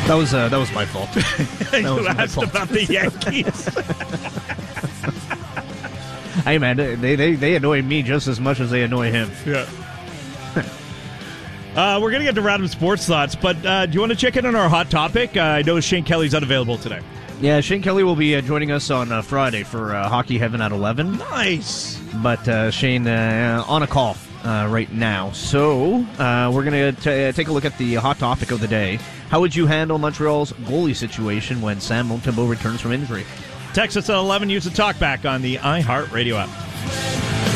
That was my fault. You asked about the Yankees. Hey, man, they annoy me just as much as they annoy him. Yeah. We're going to get to random sports thoughts, but do you want to check in on our hot topic? I know Shane Kelly's unavailable today. Yeah, Shane Kelly will be joining us on Friday for Hockey Heaven at 11. Nice. But Shane on a call right now. So we're going to take a look at the hot topic of the day. How would you handle Montreal's goalie situation when Sam Montembeault returns from injury? Text us at 11. Use the talkback on the iHeartRadio app.